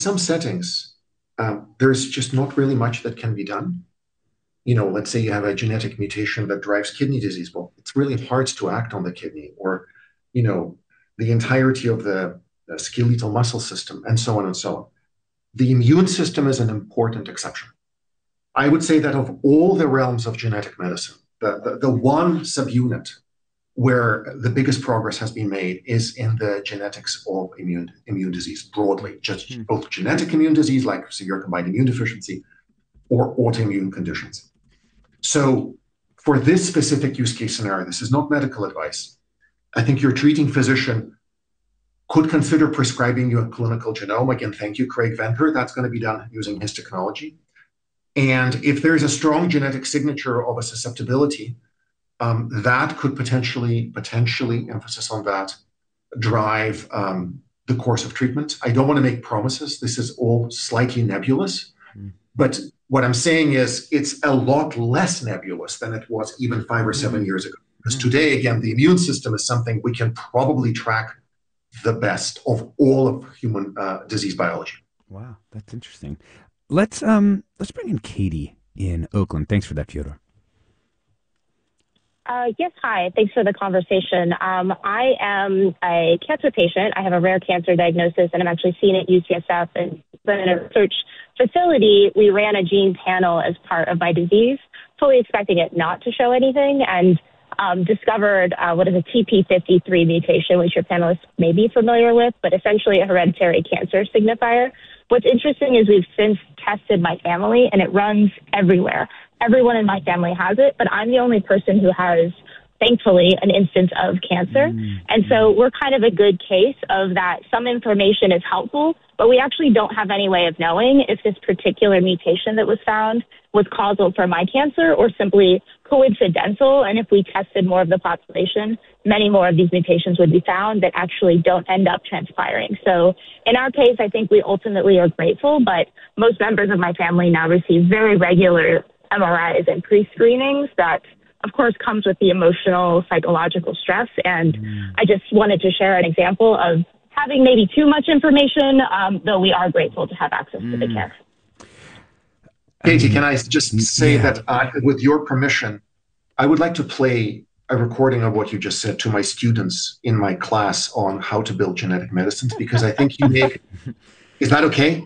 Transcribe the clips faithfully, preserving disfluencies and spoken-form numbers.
some settings, um, there's just not really much that can be done. You know, let's say you have a genetic mutation that drives kidney disease. Well, it's really hard to act on the kidney or, you know, the entirety of the, the skeletal muscle system and so on and so on. The immune system is an important exception. I would say that of all the realms of genetic medicine, the, the, the one subunit where the biggest progress has been made is in the genetics of immune, immune disease broadly, just Hmm. both genetic immune disease like severe combined immune deficiency or autoimmune conditions. So for this specific use case scenario, this is not medical advice. I think your treating physician could consider prescribing you a clinical genome. Again, thank you, Craig Venter. That's going to be done using his technology. And if there's a strong genetic signature of a susceptibility, um, that could potentially, potentially, emphasis on that, drive um, the course of treatment. I don't want to make promises. This is all slightly nebulous. Mm. But what I'm saying is it's a lot less nebulous than it was even five or seven years ago. Because today, again, the immune system is something we can probably track the best of all of human uh, disease biology. Wow, that's interesting. Let's um let's bring in Katie in Oakland. Thanks for that, Fyodor. Uh, yes, hi. Thanks for the conversation. Um, I am a cancer patient. I have a rare cancer diagnosis, and I'm actually seen at U C S F. And in a research facility, we ran a gene panel as part of my disease, fully expecting it not to show anything, and um, discovered uh, what is a T P fifty-three mutation, which your panelists may be familiar with, but essentially a hereditary cancer signifier. What's interesting is we've since tested my family, and it runs everywhere. Everyone in my family has it, but I'm the only person who has, thankfully, an instance of cancer. Mm-hmm. And so we're kind of a good case of that some information is helpful, but we actually don't have any way of knowing if this particular mutation that was found was causal for my cancer or simply coincidental. And if we tested more of the population, many more of these mutations would be found that actually don't end up transpiring. So in our case, I think we ultimately are grateful, but most members of my family now receive very regular M R Is and pre-screenings that, of course, comes with the emotional, psychological stress. And mm. I just wanted to share an example of having maybe too much information, um, though we are grateful to have access mm. to the care. Katie, can I just say yeah. that uh, with your permission, I would like to play a recording of what you just said to my students in my class on how to build genetic medicines, because I think you make, is that okay?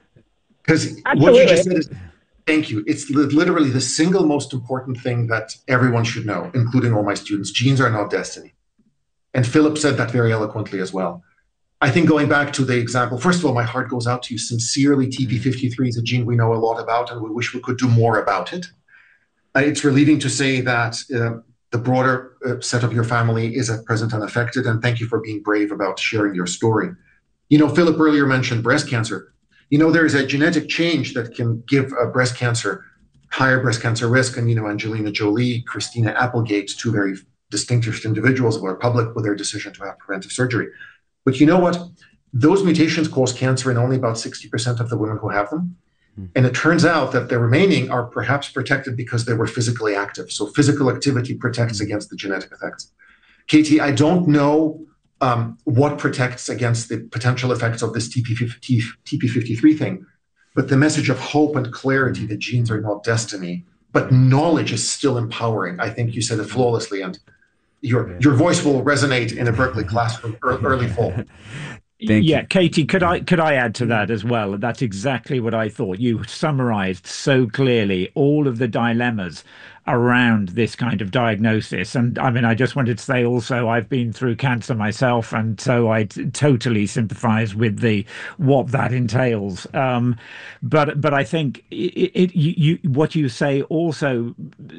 Because what you just said is, thank you. It's li literally the single most important thing that everyone should know, including all my students. Genes are not destiny. And Philip said that very eloquently as well. I think going back to the example, first of all, my heart goes out to you sincerely. T P fifty-three is a gene we know a lot about, and we wish we could do more about it. Uh, it's relieving to say that uh, the broader uh, set of your family is at present unaffected, and thank you for being brave about sharing your story. You know, Philip earlier mentioned breast cancer. You know, there is a genetic change that can give uh, breast cancer higher breast cancer risk, and, you know, Angelina Jolie, Christina Applegate, two very distinguished individuals who are public with their decision to have preventive surgery. But you know what? Those mutations cause cancer in only about sixty percent of the women who have them. And it turns out that the remaining are perhaps protected because they were physically active. So physical activity protects against the genetic effects. Katie, I don't know um, what protects against the potential effects of this T P fifty-three thing, but the message of hope and clarity that genes are not destiny, but knowledge is still empowering. I think you said it flawlessly, and your your voice will resonate in a Berkeley classroom early fall. Thank yeah, you. Katie, could I could I add to that as well? That's exactly what I thought. You summarized so clearly all of the dilemmas around this kind of diagnosis. And I mean, I just wanted to say also, I've been through cancer myself, and so I t totally sympathize with the what that entails. Um, but but I think it, it you, you what you say also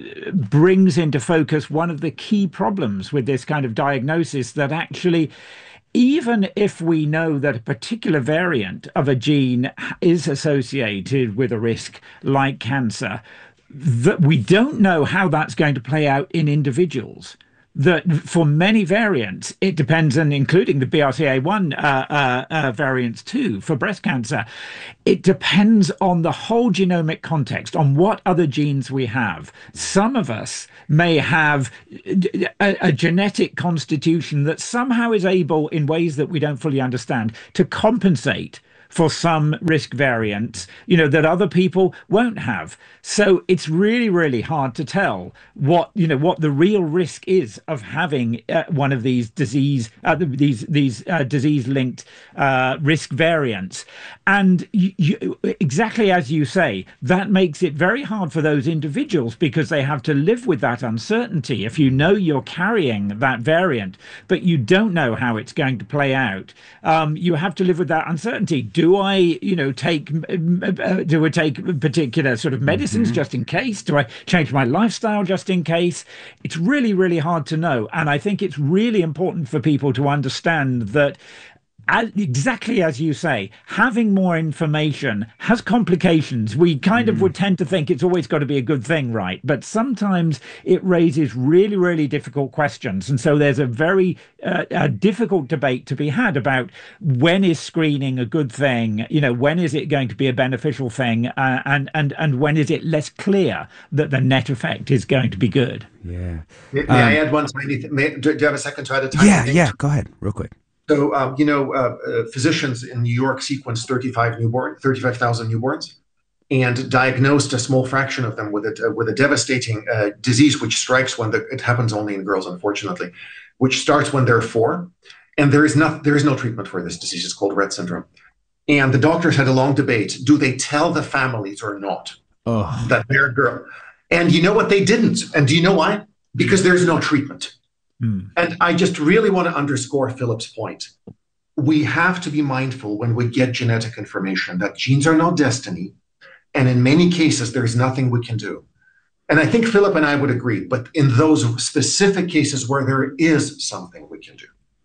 brings into focus one of the key problems with this kind of diagnosis, that actually, even if we know that a particular variant of a gene is associated with a risk like cancer, that we don't know how that's going to play out in individuals. That for many variants, it depends, and including the B R C A one uh, uh, uh, variants too, for breast cancer, it depends on the whole genomic context, on what other genes we have. Some of us may have a, a genetic constitution that somehow is able, in ways that we don't fully understand, to compensate for some risk variants, you know, that other people won't have. So it's really, really hard to tell what, you know, what the real risk is of having uh, one of these disease, uh, these these uh, disease-linked uh, risk variants. And you, you, exactly as you say, that makes it very hard for those individuals because they have to live with that uncertainty. If you know you're carrying that variant, but you don't know how it's going to play out, um, you have to live with that uncertainty. Do I, you know, take, uh, do I take particular sort of medicines mm-hmm. just in case? Do I change my lifestyle just in case? It's really, really hard to know. And I think it's really important for people to understand that, as, exactly as you say, having more information has complications. We kind mm. of would tend to think it's always got to be a good thing, right? But sometimes it raises really, really difficult questions. And so there's a very uh, a difficult debate to be had about when is screening a good thing? You know, when is it going to be a beneficial thing? Uh, and, and, and when is it less clear that the net effect is going to be good? Yeah. May, may um, I add one tiny thing? May, do you have a second to add a tiny yeah, thing? Yeah, yeah. Go ahead, real quick. So, um, you know, uh, uh, physicians in New York sequenced thirty-five newborn, thirty-five thousand newborns and diagnosed a small fraction of them with a, uh, with a devastating uh, disease, which strikes when the, it happens only in girls, unfortunately, which starts when they're four. And there is, not, there is no treatment for this disease. It's called Rett syndrome. And the doctors had a long debate. Do they tell the families or not oh. that they're a girl? And you know what? They didn't. And do you know why? Because there's no treatment. Mm. And I just really want to underscore Philip's point. We have to be mindful when we get genetic information that genes are not destiny. And in many cases, there's nothing we can do. And I think Philip and I would agree, but in those specific cases where there is something we can do,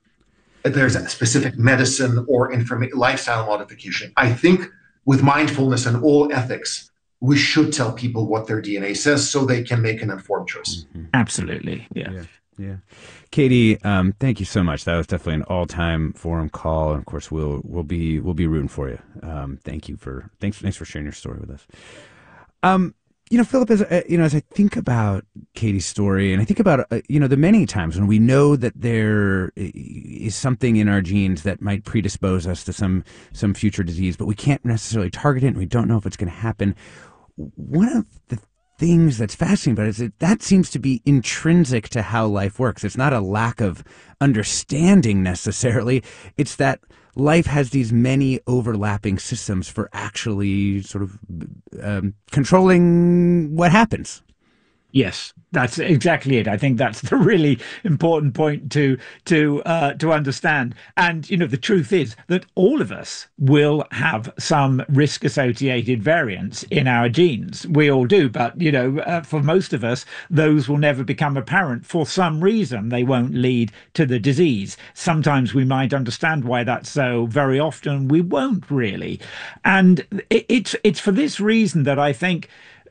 there's a specific medicine or informa- lifestyle modification, I think with mindfulness and all ethics, we should tell people what their D N A says so they can make an informed choice. Mm-hmm. Absolutely. Yeah. yeah. Yeah. Katie, um, thank you so much. That was definitely an all-time forum call. And of course, we'll, we'll be, we'll be rooting for you. Um, thank you for, thanks, thanks for sharing your story with us. Um, you know, Philip, as, uh, you know, as I think about Katie's story and I think about, uh, you know, the many times when we know that there is something in our genes that might predispose us to some, some future disease, but we can't necessarily target it and we don't know if it's going to happen. One of the things that's fascinating about it is that that seems to be intrinsic to how life works. It's not a lack of understanding necessarily. It's that life has these many overlapping systems for actually sort of um, controlling what happens. Yes, that's exactly it. I think that's the really important point to to uh, to understand. And you know, the truth is that all of us will have some risk-associated variants in our genes. We all do, but you know, uh, for most of us, those will never become apparent for some reason. They won't lead to the disease. Sometimes we might understand why that's so. Very often, we won't really. And it, it's it's for this reason that I think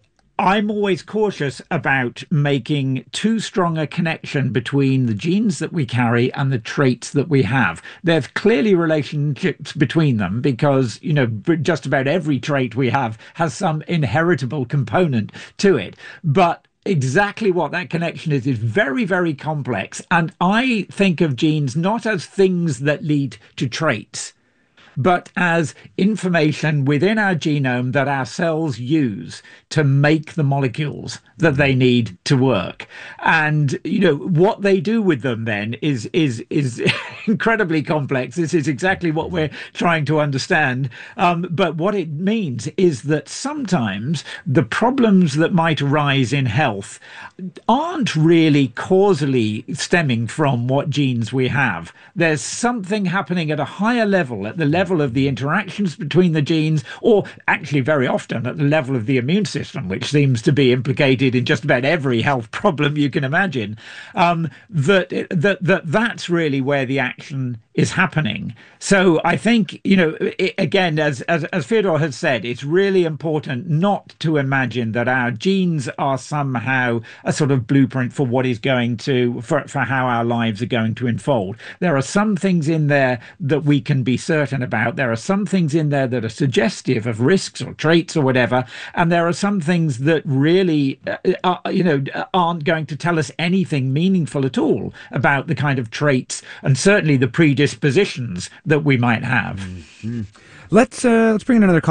I'm always cautious about making too strong a connection between the genes that we carry and the traits that we have. There's clearly relationships between them because, you know, just about every trait we have has some inheritable component to it. But exactly what that connection is is very, very complex. And I think of genes not as things that lead to traits, but as information within our genome that our cells use to make the molecules that they need to work. And, you know, what they do with them then is is is incredibly complex. This is exactly what we're trying to understand. Um, but what it means is that sometimes the problems that might arise in health aren't really causally stemming from what genes we have. There's something happening at a higher level, at the level of the interactions between the genes, or actually very often at the level of the immune system, which seems to be implicated in just about every health problem you can imagine, um, that, that, that that's really where the action is happening. So I think, you know, it, again, as, as, as Fyodor has said, it's really important not to imagine that our genes are somehow a sort of blueprint for what is going to, for, for how our lives are going to unfold. There are some things in there that we can be certain about. There are some things in there that are suggestive of risks or traits or whatever. And there are some things that really, uh, are, you know, aren't going to tell us anything meaningful at all about the kind of traits and certainly the predispositions that we might have. Mm-hmm. Let's uh, let's bring in another call.